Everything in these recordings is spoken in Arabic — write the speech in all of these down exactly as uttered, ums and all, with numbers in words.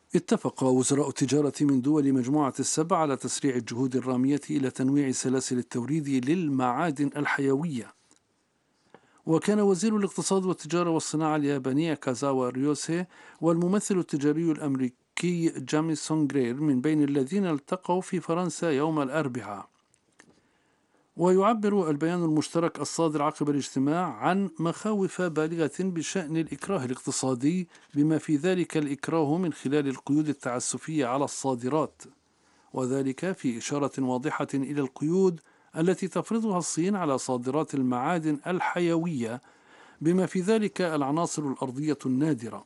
اتفق وزراء التجارة من دول مجموعة السبع على تسريع الجهود الرامية إلى تنويع سلاسل التوريد للمعادن الحيوية. وكان وزير الاقتصاد والتجارة والصناعة الياباني كازاوا ريوسي والممثل التجاري الأمريكي جاميسون غرير من بين الذين التقوا في فرنسا يوم الأربعاء. ويعبر البيان المشترك الصادر عقب الاجتماع عن مخاوف بالغة بشأن الإكراه الاقتصادي، بما في ذلك الإكراه من خلال القيود التعسفية على الصادرات، وذلك في إشارة واضحة إلى القيود التي تفرضها الصين على صادرات المعادن الحيوية، بما في ذلك العناصر الأرضية النادرة.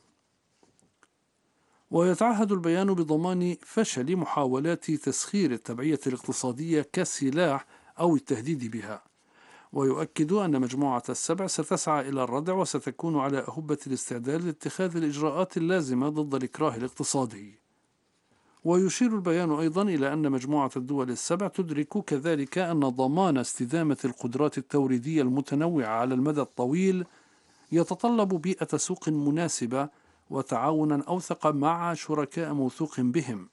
ويتعهد البيان بضمان فشل محاولات تسخير التبعية الاقتصادية كسلاح أو التهديد بها، ويؤكد أن مجموعة السبع ستسعى إلى الردع وستكون على أهبة الاستعداد لاتخاذ الإجراءات اللازمة ضد الإكراه الاقتصادي. ويشير البيان أيضا إلى أن مجموعة الدول السبع تدرك كذلك أن ضمان استدامة القدرات التوريدية المتنوعة على المدى الطويل يتطلب بيئة سوق مناسبة وتعاونا أوثق مع شركاء موثوق بهم.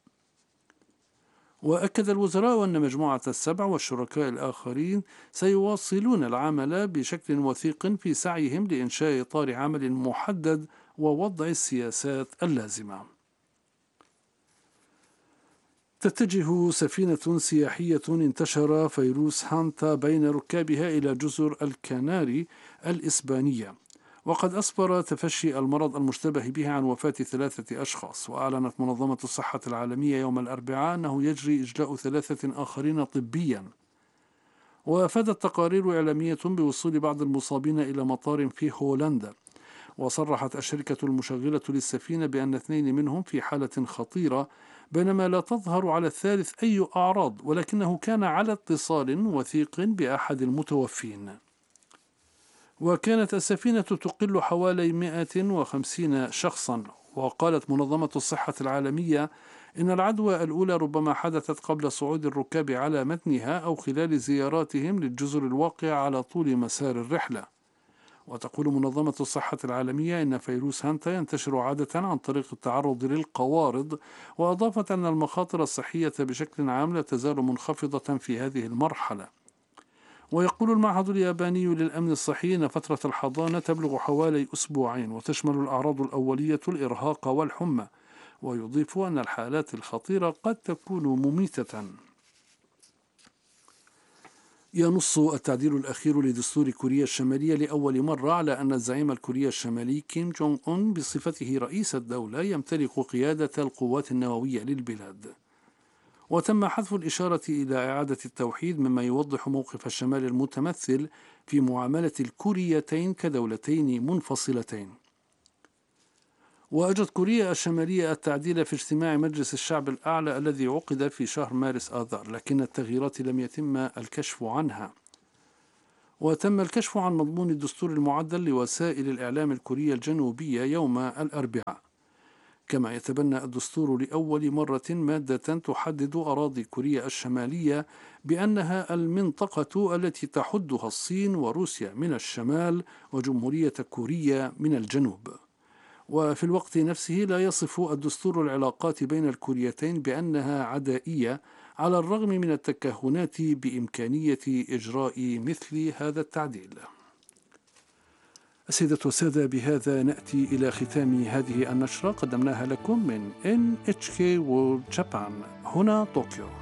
وأكد الوزراء أن مجموعة السبع والشركاء الآخرين سيواصلون العمل بشكل وثيق في سعيهم لإنشاء إطار عمل محدد ووضع السياسات اللازمة. تتجه سفينة سياحية انتشر فيروس هانتا بين ركابها إلى جزر الكناري الإسبانية، وقد أسفر تفشي المرض المشتبه به عن وفاة ثلاثة أشخاص. وأعلنت منظمة الصحة العالمية يوم الأربعاء أنه يجري إجلاء ثلاثة آخرين طبيا. وأفادت تقارير إعلامية بوصول بعض المصابين إلى مطار في هولندا. وصرحت الشركة المشغلة للسفينة بأن اثنين منهم في حالة خطيرة، بينما لا تظهر على الثالث أي أعراض، ولكنه كان على اتصال وثيق بأحد المتوفين. وكانت السفينة تقل حوالي مئة وخمسين شخصا. وقالت منظمة الصحة العالمية إن العدوى الأولى ربما حدثت قبل صعود الركاب على متنها أو خلال زياراتهم للجزر الواقعة على طول مسار الرحلة. وتقول منظمة الصحة العالمية إن فيروس هانتا ينتشر عادة عن طريق التعرض للقوارض، وأضافت أن المخاطر الصحية بشكل عام لا تزال منخفضة في هذه المرحلة. ويقول المعهد الياباني للأمن الصحي أن فترة الحضانة تبلغ حوالي أسبوعين، وتشمل الأعراض الأولية الإرهاق والحمى. ويضيف أن الحالات الخطيرة قد تكون مميتة. ينص التعديل الأخير لدستور كوريا الشمالية لأول مرة على أن الزعيم الكوري الشمالي كيم جونغ أون بصفته رئيس الدولة يمتلك قيادة القوات النووية للبلاد. وتم حذف الإشارة إلى إعادة التوحيد، مما يوضح موقف الشمال المتمثل في معاملة الكوريتين كدولتين منفصلتين. وأجت كوريا الشمالية التعديل في اجتماع مجلس الشعب الأعلى الذي عقد في شهر مارس آذار، لكن التغييرات لم يتم الكشف عنها. وتم الكشف عن مضمون الدستور المعدل لوسائل الإعلام الكورية الجنوبية يوم الأربعاء. كما يتبنى الدستور لأول مرة مادة تحدد أراضي كوريا الشمالية بأنها المنطقة التي تحدها الصين وروسيا من الشمال وجمهورية كوريا من الجنوب. وفي الوقت نفسه لا يصف الدستور العلاقات بين الكوريتين بأنها عدائية، على الرغم من التكهنات بإمكانية إجراء مثل هذا التعديل. السيدة والسادة، بهذا نأتي إلى ختام هذه النشرة قدمناها لكم من إن إتش كي World Japan هنا طوكيو.